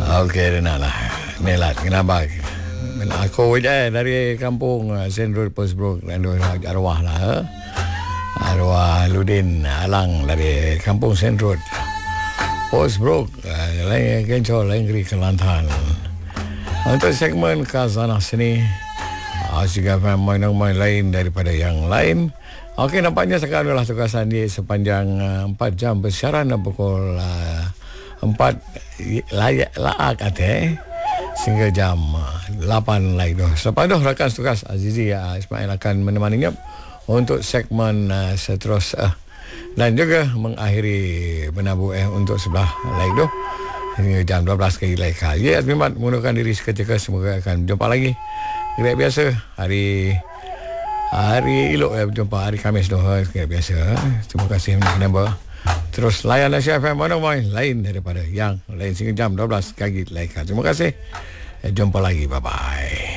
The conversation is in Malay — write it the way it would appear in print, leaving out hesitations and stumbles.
Okey, Rina lah. Melat, kenapa? Aku dari kampung Saint Road Postbrook dan arwah lah. Arwah Ludin Alang dari kampung Saint Road Postbrook, lain Kencol, lain Geri Kelantan. Untuk segmen Khazanah Seni, juga main lain daripada yang lain. Okey, nampaknya sekarang adalah tugasan dia sepanjang 4 jam bersiaran pukul 4 laak kata sehingga jam 8 lagi tu. Selepas tu rakan tugas Azizi Ismail akan menemaninya untuk segmen seterusnya dan juga mengakhiri menabuh untuk sebelah lagi tu hingga jam 12 kali lagi. Ya, Azmimat mengundurkan diri seketika, semoga akan berjumpa lagi seperti biasa hari elok berjumpa hari Khamis tu seperti biasa. Terima kasih menambah terus layan Asia FM mana lain daripada yang lain sehingga jam 12 kali lagi. Terima kasih. Jumpa lagi. Bye bye.